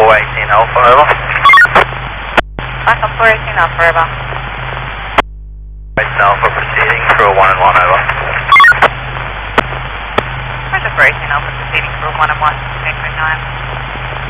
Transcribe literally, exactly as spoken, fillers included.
four eighteen Alpha, over. Back on four eighteen Alpha, over. eighteen Alpha proceeding through a one and one, over. Roger, four eighteen Alpha proceeding through a one and one, eight point nine.